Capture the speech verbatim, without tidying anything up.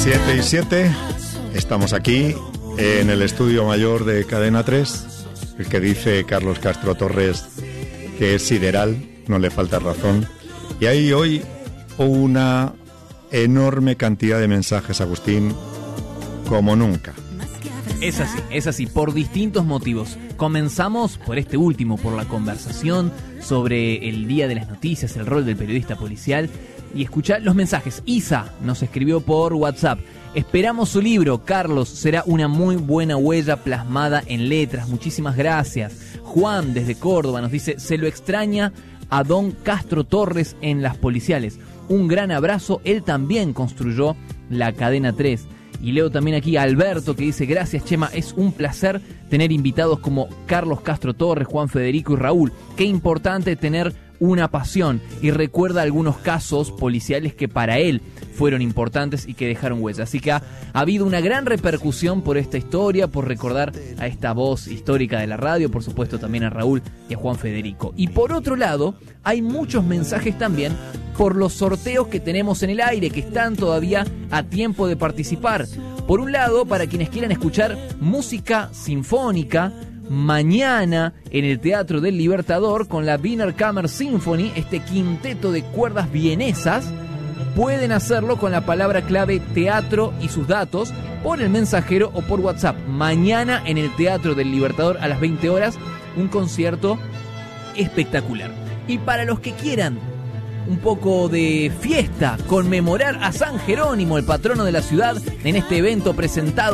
siete y siete, estamos aquí en el estudio mayor de Cadena tres, el que dice Carlos Castro Torres que es sideral, no le falta razón. Y hay hoy una enorme cantidad de mensajes, Agustín, como nunca. Es así, es así, por distintos motivos. Comenzamos por este último, por la conversación sobre el Día de las Noticias, el rol del periodista policial. Y escuchá los mensajes. Isa nos escribió por WhatsApp: esperamos su libro, Carlos, será una muy buena huella plasmada en letras, muchísimas gracias. Juan desde Córdoba nos dice: se lo extraña a don Castro Torres en Las Policiales, un gran abrazo, él también construyó la Cadena tres. Y leo también aquí a Alberto que dice: gracias, Chema, es un placer tener invitados como Carlos Castro Torres, Juan Federico y Raúl. Qué importante tener una pasión, y recuerda algunos casos policiales que para él fueron importantes y que dejaron huella. Así que ha, ha habido una gran repercusión por esta historia, por recordar a esta voz histórica de la radio, por supuesto también a Raúl y a Juan Federico. Y por otro lado, hay muchos mensajes también por los sorteos que tenemos en el aire, que están todavía a tiempo de participar. Por un lado, para quienes quieran escuchar música sinfónica, mañana en el Teatro del Libertador con la Wiener Kammer Symphony, este quinteto de cuerdas vienesas, pueden hacerlo con la palabra clave teatro y sus datos por el mensajero o por WhatsApp. Mañana en el Teatro del Libertador a las veinte horas, un concierto espectacular. Y para los que quieran un poco de fiesta, conmemorar a San Jerónimo, el patrono de la ciudad, en este evento presentado